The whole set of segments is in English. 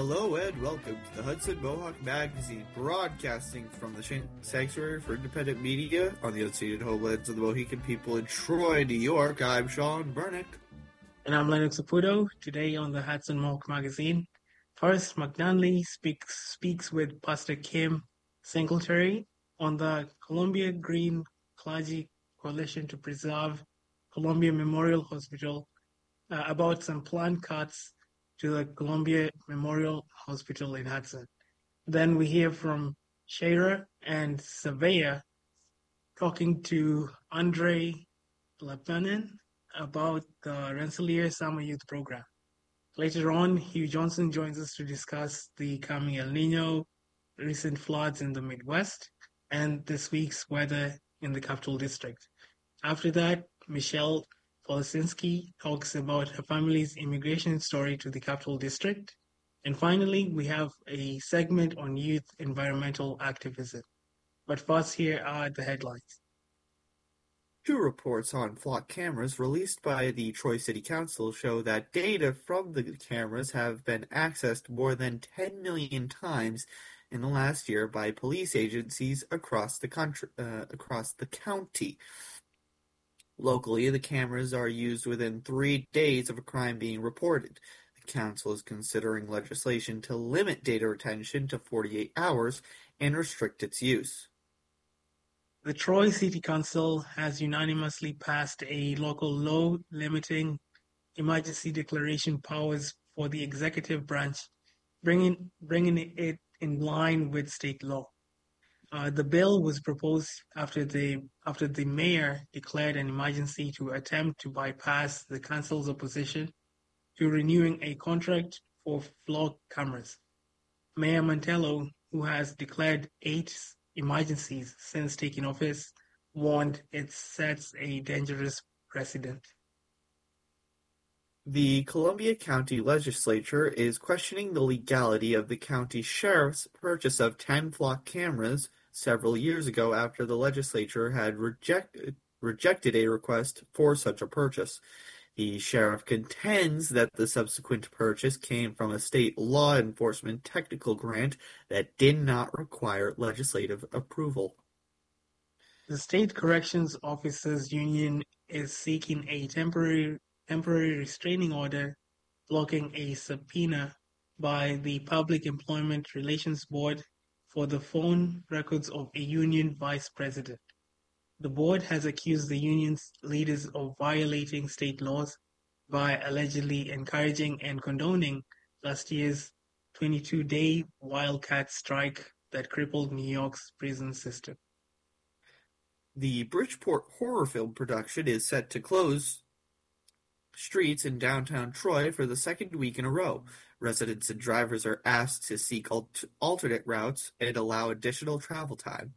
Hello and welcome to the Hudson Mohawk Magazine, broadcasting from the Sanctuary for Independent Media on the unceded homelands of the Mohican people in Troy, New York. I'm Sean Bernick. And I'm Lennox Saputo. Today on the Hudson Mohawk Magazine, first McNunley speaks with Pastor Kim Singletary on the Columbia Green Clergy Coalition to Preserve Columbia Memorial Hospital about some planned cuts to the Columbia Memorial Hospital in Hudson. Then we hear from Shara and Savea talking to Andre Lebanon about the Rensselaer Summer Youth Program. Later on, Hugh Johnson joins us to discuss the coming El Nino, recent floods in the Midwest, and this week's weather in the Capital District. After that, Michelle Polisinski talks about her family's immigration story to the Capital District. And finally, we have a segment on youth environmental activism. But first, here are the headlines. Two reports on flock cameras released by the Troy City Council show that data from the cameras have been accessed more than 10 million times in the last year by police agencies across the county. Locally, the cameras are used within 3 days of a crime being reported. The council is considering legislation to limit data retention to 48 hours and restrict its use. The Troy City Council has unanimously passed a local law limiting emergency declaration powers for the executive branch, bringing it in line with state law. The bill was proposed after the mayor declared an emergency to attempt to bypass the council's opposition to renewing a contract for flock cameras. Mayor Mantello, who has declared 8 emergencies since taking office, warned it sets a dangerous precedent. The Columbia County Legislature is questioning the legality of the county sheriff's purchase of 10 flock cameras several years ago after the legislature had rejected a request for such a purchase. The sheriff contends that the subsequent purchase came from a state law enforcement technical grant that did not require legislative approval. The State Corrections Officers Union is seeking a temporary restraining order blocking a subpoena by the Public Employment Relations Board for the phone records of a union vice president. The board has accused the union's leaders of violating state laws by allegedly encouraging and condoning last year's 22-day wildcat strike that crippled New York's prison system. The Bridgeport horror film production is set to close streets in downtown Troy for the second week in a row. Residents and drivers are asked to seek alternate routes and allow additional travel time.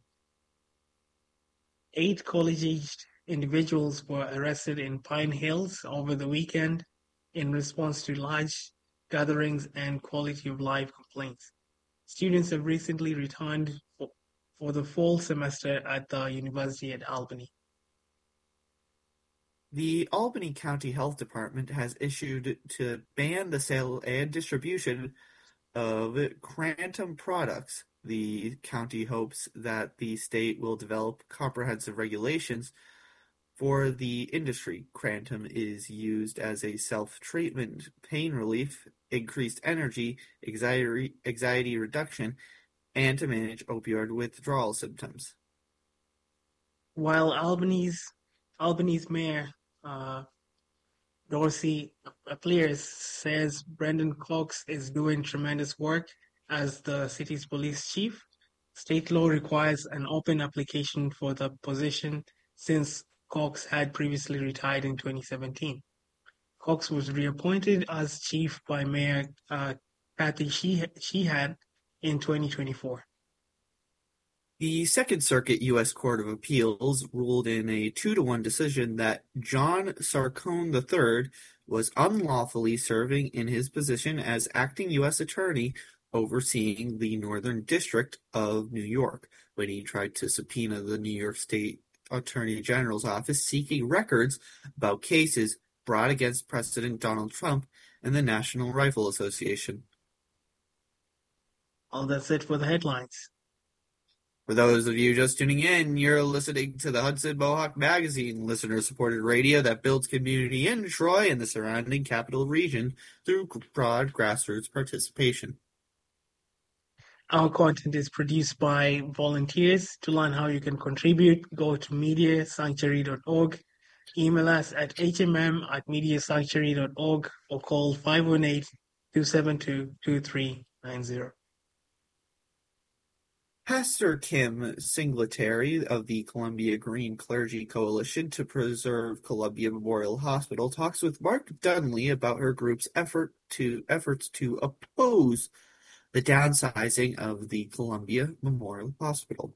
8 college-aged individuals were arrested in Pine Hills over the weekend in response to large gatherings and quality of life complaints. Students have recently returned for the fall semester at the University at Albany. The Albany County Health Department has issued to ban the sale and distribution of Crantum products. The county hopes that the state will develop comprehensive regulations for the industry. Crantum is used as a self-treatment, pain relief, increased energy, anxiety reduction, and to manage opioid withdrawal symptoms. While Albany's mayor Dorsey Appliers says Brendan Cox is doing tremendous work as the city's police chief, state law requires an open application for the position since Cox had previously retired in 2017. Cox was reappointed as chief by Mayor Kathy Sheehan in 2024. The Second Circuit U.S. Court of Appeals ruled in a 2-1 decision that John Sarcone III was unlawfully serving in his position as acting U.S. Attorney overseeing the Northern District of New York when he tried to subpoena the New York State Attorney General's office seeking records about cases brought against President Donald Trump and the National Rifle Association. Well, that's it for the headlines. For those of you just tuning in, you're listening to the Hudson Mohawk Magazine, listener-supported radio that builds community in Troy and the surrounding capital region through broad grassroots participation. Our content is produced by volunteers. To learn how you can contribute, go to mediasanctuary.org, email us at hmm@mediasanctuary.org, or call 518-272-2390. Pastor Kim Singletary of the Columbia Green Clergy Coalition to Preserve Columbia Memorial Hospital talks with Mark Dunley about her group's efforts to oppose the downsizing of the Columbia Memorial Hospital.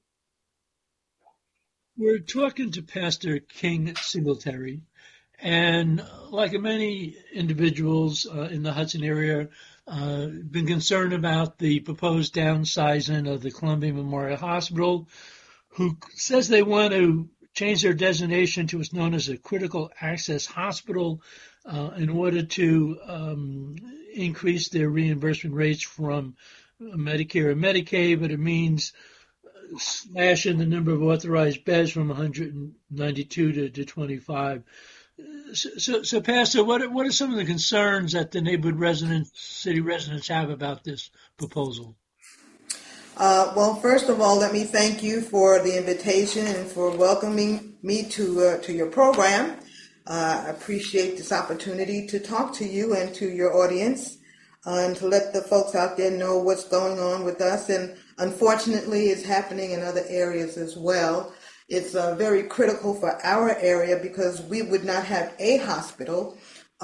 We're talking to Pastor King Singletary, and like many individuals in the Hudson area, been concerned about the proposed downsizing of the Columbia Memorial Hospital, who says they want to change their designation to what's known as a critical access hospital in order to increase their reimbursement rates from Medicare and Medicaid, but it means slashing the number of authorized beds from 192 to 25. So, Pastor, what are some of the concerns that the neighborhood residents, city residents have about this proposal? Well, first of all, let me thank you for the invitation and for welcoming me to your program. I appreciate this opportunity to talk to you and to your audience and to let the folks out there know what's going on with us. And unfortunately, it's happening in other areas as well. It's very critical for our area because we would not have a hospital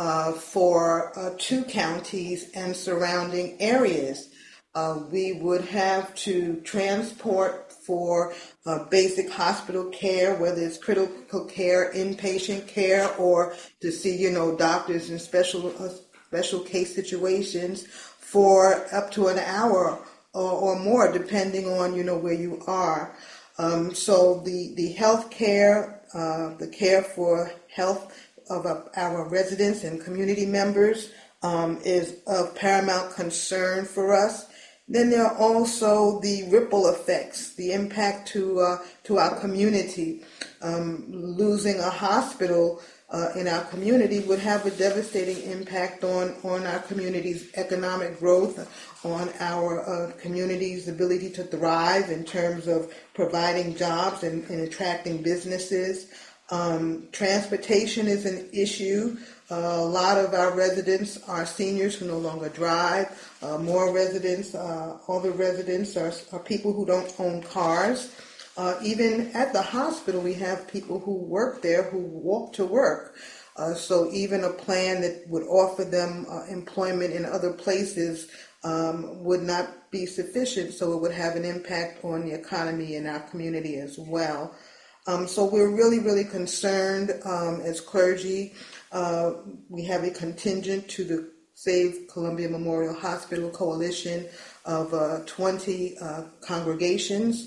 for 2 counties and surrounding areas. We would have to transport for basic hospital care, whether it's critical care, inpatient care, or to see, doctors in special case situations for up to an hour or more, depending on, where you are. So the health care, the care for health of our residents and community members is of paramount concern for us. Then there are also the ripple effects, the impact to our community. Losing a hospital in our community would have a devastating impact on our community's economic growth, on our community's ability to thrive in terms of providing jobs and attracting businesses. Transportation is an issue. A lot of our residents are seniors who no longer drive. More residents, all the residents are people who don't own cars. Even at the hospital, we have people who work there who walk to work. So even a plan that would offer them employment in other places would not be sufficient, so it would have an impact on the economy in our community as well. So we're really, really concerned as clergy. We have a contingent to the Save Columbia Memorial Hospital Coalition of 20 congregations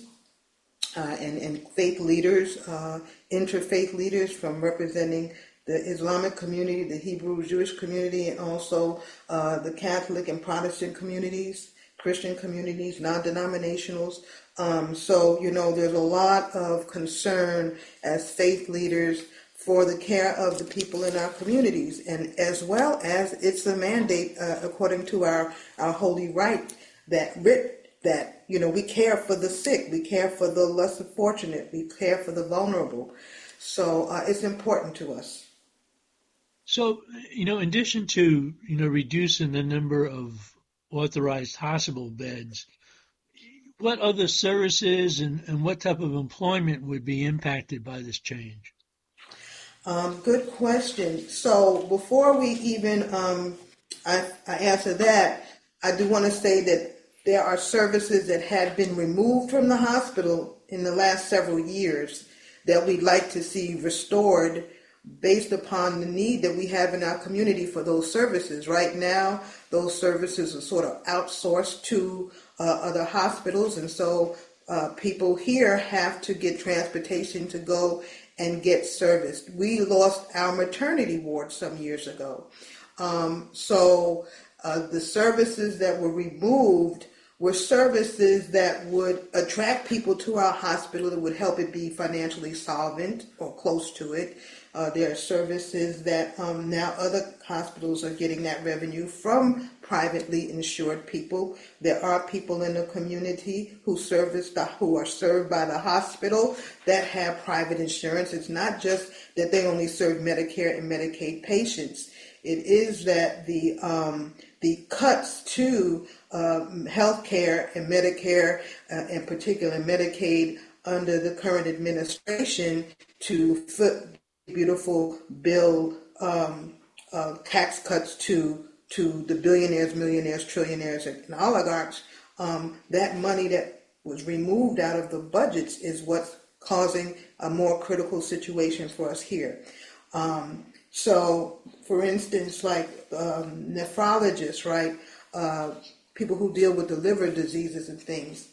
and faith leaders, interfaith leaders from representing the Islamic community, the Hebrew Jewish community, and also the Catholic and Protestant communities, Christian communities, non-denominationals. So, there's a lot of concern as faith leaders for the care of the people in our communities, and as well as it's a mandate according to our holy right that we care for the sick, we care for the less fortunate, we care for the vulnerable. So it's important to us. So, in addition to, reducing the number of authorized hospital beds, what other services and what type of employment would be impacted by this change? Good question. So before we even I answer that, I do want to say that there are services that had been removed from the hospital in the last several years that we'd like to see restored based upon the need that we have in our community for those services. Right now, those services are sort of outsourced to other hospitals, and so people here have to get transportation to go and get serviced. We lost our maternity ward some years ago. So the services that were removed were services that would attract people to our hospital, that would help it be financially solvent or close to it. There are services that now other hospitals are getting that revenue from privately insured people. There are people in the community who are served by the hospital that have private insurance. It's not just that they only serve Medicare and Medicaid patients. It is that the cuts to health care and Medicare, in particular Medicaid, under the current administration to foot beautiful bill tax cuts to the billionaires, millionaires, trillionaires, and oligarchs, that money that was removed out of the budgets is what's causing a more critical situation for us here. So, for instance, like nephrologists, right? People who deal with the liver diseases and things,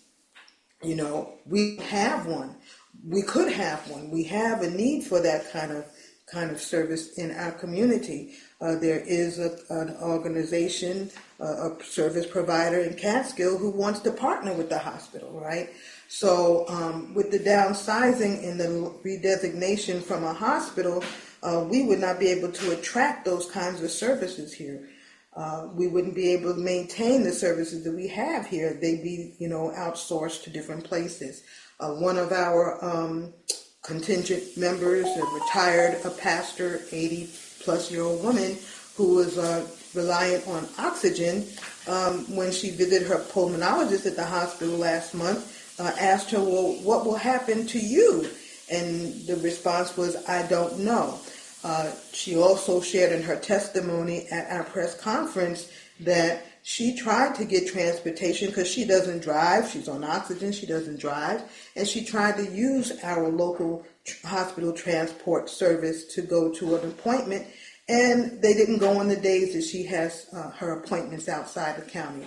we have one. We could have one. We have a need for that kind of service in our community. There is an organization, a service provider in Catskill who wants to partner with the hospital, right? So with the downsizing and the redesignation from a hospital, we would not be able to attract those kinds of services here. We wouldn't be able to maintain the services that we have here. They'd be, outsourced to different places. One of our contingent members, a pastor, 80-plus-year-old woman who was reliant on oxygen, when she visited her pulmonologist at the hospital last month, asked her, well, what will happen to you? And the response was, I don't know. She also shared in her testimony at our press conference that she tried to get transportation because she doesn't drive. She's on oxygen. She doesn't drive. And she tried to use our local hospital transport service to go to an appointment. And they didn't go on the days that she has her appointments outside the county.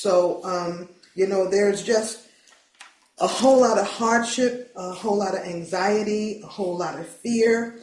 So, there's just a whole lot of hardship, a whole lot of anxiety, a whole lot of fear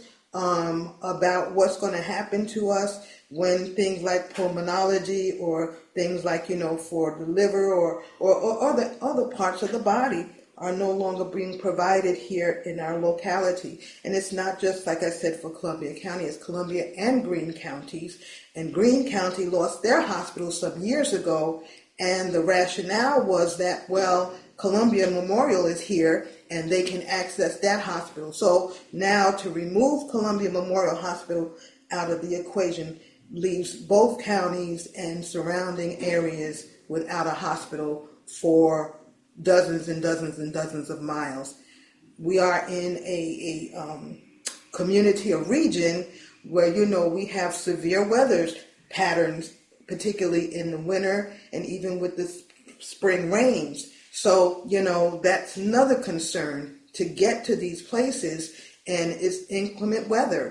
about what's going to happen to us when things like pulmonology or things like, for the liver or other parts of the body are no longer being provided here in our locality. And it's not just, like I said, for Columbia County, it's Columbia and Greene counties. And Greene County lost their hospital some years ago, and the rationale was that, well, Columbia Memorial is here and they can access that hospital. So now to remove Columbia Memorial Hospital out of the equation leaves both counties and surrounding areas without a hospital for dozens and dozens and dozens of miles. We are in a community, a region where, we have severe weather patterns, particularly in the winter and even with the spring rains. So, that's another concern to get to these places, and it's inclement weather.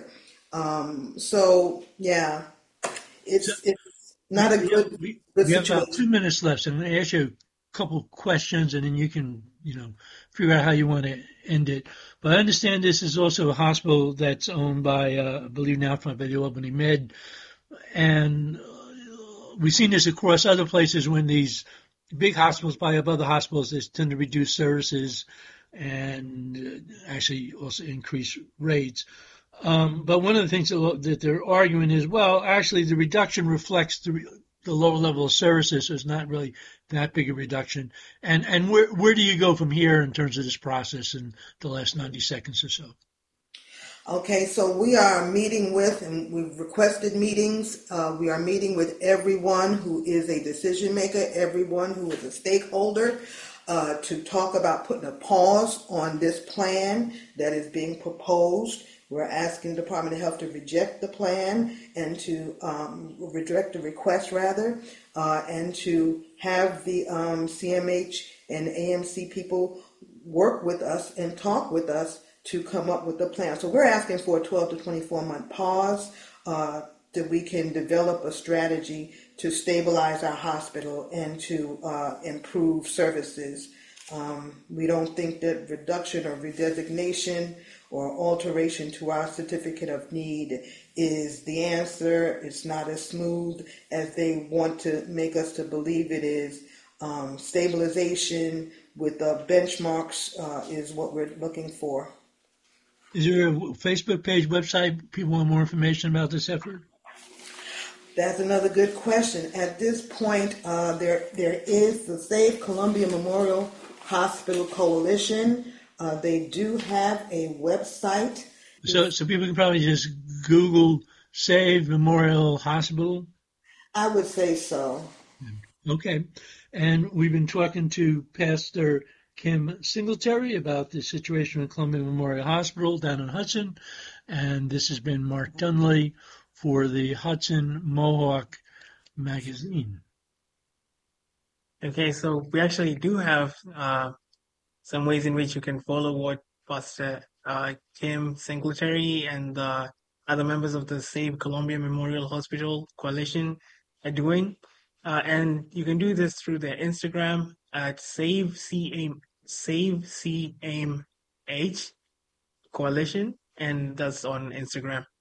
It's not a good we situation. have about 2 minutes left, so I'm going to ask you a couple questions, and then you can, figure out how you want to end it. But I understand this is also a hospital that's owned by, I believe now, by the Albany Med, and we've seen this across other places when these big hospitals buy up other hospitals, they tend to reduce services and actually also increase rates. But one of the things that they're arguing is, well, actually the reduction reflects the lower level of services, so it's not really that big a reduction. And where do you go from here in terms of this process in the last 90 seconds or so? Okay, so we are meeting with, and we've requested meetings. We are meeting with everyone who is a decision maker, everyone who is a stakeholder, to talk about putting a pause on this plan that is being proposed. We're asking the Department of Health to reject the plan and to reject the request, and to have the CMH and AMC people work with us and talk with us to come up with a plan. So we're asking for a 12 to 24-month pause that we can develop a strategy to stabilize our hospital and to improve services. We don't think that reduction or redesignation or alteration to our certificate of need is the answer. It's not as smooth as they want to make us to believe it is. stabilization with benchmarks is what we're looking for. Is there a Facebook page, website, people want more information about this effort? That's another good question. At this point, there is the Save Columbia Memorial Hospital Coalition. They do have a website. So people can probably just Google Save Memorial Hospital? I would say so. Okay. And we've been talking to Pastor Kim Singletary about the situation at Columbia Memorial Hospital down in Hudson. And this has been Mark Dunley for the Hudson Mohawk Magazine. Okay, so we actually do have some ways in which you can follow what Pastor Kim Singletary and the other members of the Save Columbia Memorial Hospital Coalition are doing. And you can do this through their Instagram at SaveCMH Coalition, and that's on Instagram.